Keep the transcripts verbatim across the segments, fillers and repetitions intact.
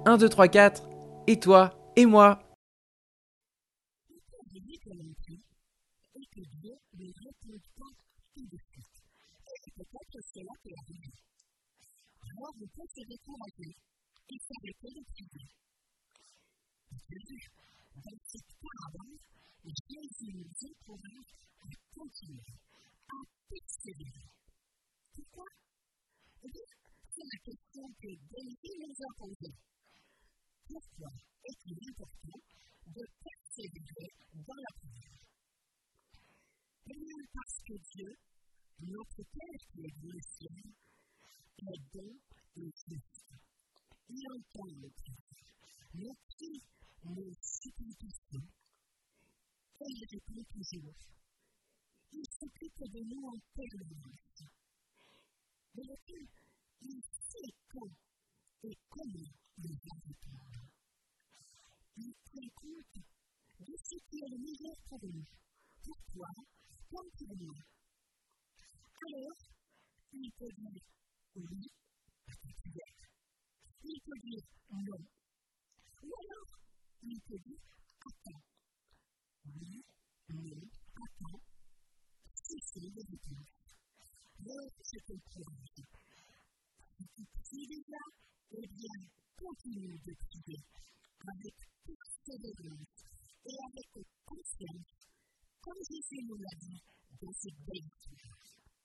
un, deux, trois, quatre. Et toi, et moi. Alors, on peut se décourager et s'arrêter de prier. Dans cette parabole, Jésus nous encourage à continuer, à persévérer. Pourquoi? Eh bien, c'est la question que Jésus nous a posée. Pourquoi est-il important de persévérer dans la prière? Eh bien, parce que Dieu, notre Père qui est dans le ciel, est bon et juste. Il entend nos prières, nos cris, nos supplications. Et il répond toujours. Il s'occupe de nous en permanence. Mais lequel, il sait quand et comment nous va répondre. Il prend compte de ce qui est le meilleur pour nous, pour toi, comme pour nous. Alors, il peut dire oui à ta prière. Il peut dire non. Ou alors, il peut dire attends. Oui, non, attends. C'est ça le réponse. Alors, je te encourage. Si tu pries déjà, eh bien, continue de prier avec persévérance et avec confiance, comme Jésus nous l'a dit dans cette belle histoire.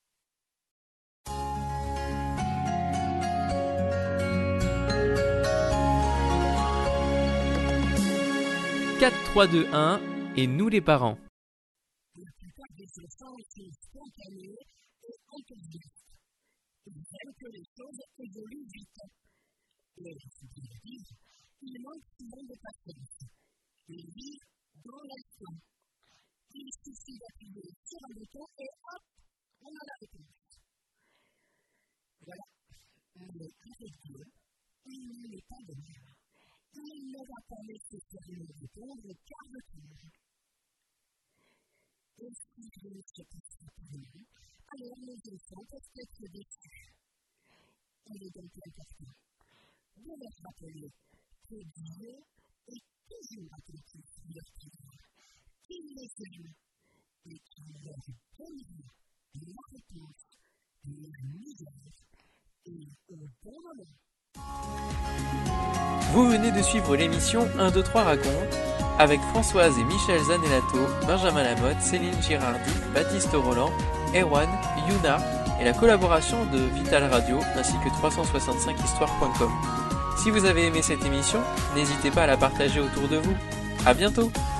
quatre, trois, deux, un, et nous les parents. La plupart des enfants sont spontanés et enthousiastes. Ils aiment que les choses évoluent vite. Et, ce qui veut dire, ils manquent souvent de patience. Ils vivent dans l'instant. Il suffit d'appuyer sur un bouton et hop, on a la réponse. Voilà. Mais avec Dieu, il n'est pas de même. Il ne va pas nécessairement répondre au quart de tour. Et si Dieu ne se passe pas pour nous, alors nos enfants peuvent être déçus. Il est donc important de leur rappeler que Dieu est toujours attentif à leur prière, qu'il les aime et qu'il leur donnera la réponse, la misère et au bon moment. Vous venez de suivre l'émission un, deux, trois raconte avec Françoise et Michel Zanellato, Benjamin Lamotte, Céline Girardi, Baptiste Roland, Erwan, Yuna et la collaboration de Vital Radio ainsi que trois cent soixante-cinq histoire point com. Si vous avez aimé cette émission, n'hésitez pas à la partager autour de vous. À bientôt!